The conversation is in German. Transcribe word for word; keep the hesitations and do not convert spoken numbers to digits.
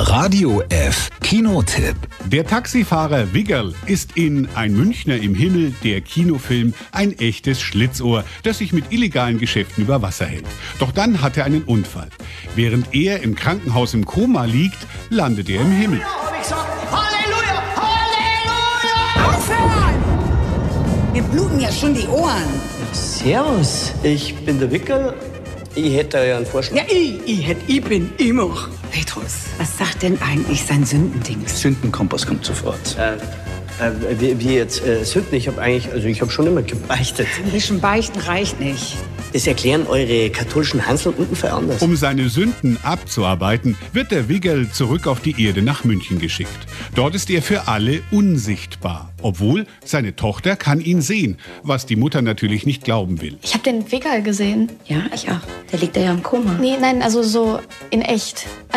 Radio F Kinotipp. Der Taxifahrer Wiggerl ist in Ein Münchner im Himmel, der Kinofilm, ein echtes Schlitzohr, das sich mit illegalen Geschäften über Wasser hält. Doch dann hat er einen Unfall. Während er im Krankenhaus im Koma liegt, landet er im Himmel. Halleluja! Halleluja! Aufhören! Mir bluten ja schon die Ohren. Servus, ich bin der Wickel. Ich hätte ja einen Vorschlag. Ja, ich, ich, hätt, ich bin immer. Petrus, was sagt denn eigentlich sein Sündendings? Sündenkompass kommt sofort. Äh, äh, wie, wie jetzt äh, Sünden? Ich habe eigentlich, also ich habe schon immer gebeichtet. Ein bisschen Beichten reicht nicht. Das erklären eure katholischen Hansel unten anders. Um seine Sünden abzuarbeiten, wird der Wiggerl zurück auf die Erde nach München geschickt. Dort ist er für alle unsichtbar. Obwohl, seine Tochter kann ihn sehen, was die Mutter natürlich nicht glauben will. Ich habe den Wiggerl gesehen. Ja, ich auch. Der liegt ja im Koma. Nee, nein, also so in echt.